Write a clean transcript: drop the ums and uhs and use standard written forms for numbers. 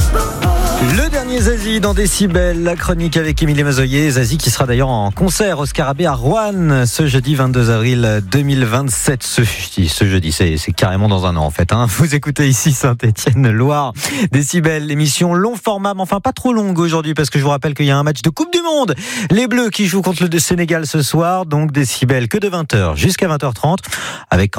Le dernier Zazie dans Décibel, la chronique avec Émilie Mazoyer. Zazie qui sera d'ailleurs en concert au Scarabée à Roanne ce jeudi 22 avril 2027. Ce jeudi, c'est carrément dans un an en fait. Vous écoutez ici Saint-Étienne-Loire. Décibel, l'émission long format, mais enfin pas trop longue aujourd'hui parce que je vous rappelle qu'il y a un match de Coupe du Monde. Les Bleus qui jouent contre le Sénégal ce soir. Donc Décibel que de 20h jusqu'à 20h30 avec